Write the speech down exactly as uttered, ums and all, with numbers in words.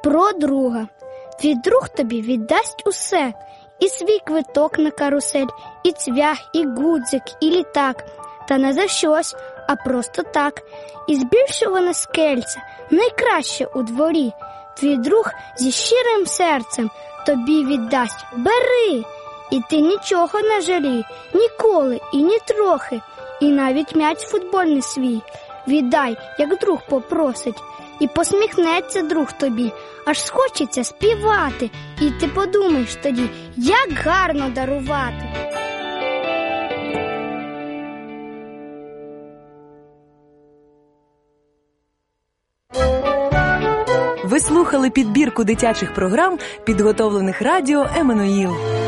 Про друга. Твій друг тобі віддасть усе. І свій квиток на карусель, і цвях, і гудзик, і літак. Та не за щось, а просто так. І збільшуване скельце, найкраще у дворі. Твій друг зі щирим серцем тобі віддасть. Бери! І ти нічого не жалій, ніколи і ні трохи. І навіть м'яч футбольний свій віддай, як друг попросить. І посміхнеться друг тобі, аж схочеться співати. І ти подумаєш тоді, як гарно дарувати. Ви слухали підбірку дитячих програм, підготовлених радіо «Еммануїл».